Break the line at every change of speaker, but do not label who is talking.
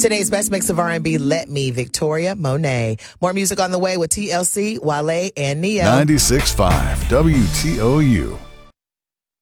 Today's best mix of R&B, Let Me, Victoria Monet. More music on the way with TLC, Wale, and Neo.
96.5 WTOU.